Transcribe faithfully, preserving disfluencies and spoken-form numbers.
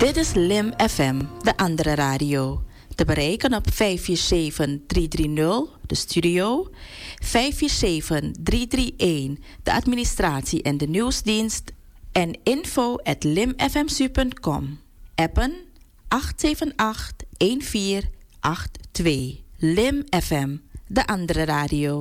Dit is Lim F M, de andere radio. Te bereiken op vijf vier zeven, drie drie nul, de studio. vijf vier zeven, drie drie een, de administratie en de nieuwsdienst. En info at limfmsu punt com. Appen acht zeven acht, een vier acht twee. Lim F M, de andere radio.